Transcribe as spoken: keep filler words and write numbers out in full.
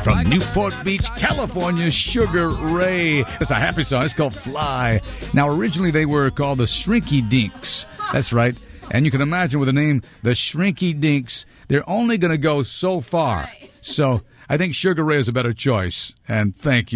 From Newport Beach, California, Sugar Ray. It's a happy song. It's called Fly. Now, originally they were called the Shrinky Dinks. That's right. And you can imagine with the name the Shrinky Dinks, they're only going to go so far. So I think Sugar Ray is a better choice. And thank you.